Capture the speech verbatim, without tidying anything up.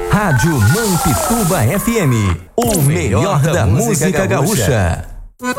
Rádio Mampituba F M, o melhor da música gaúcha.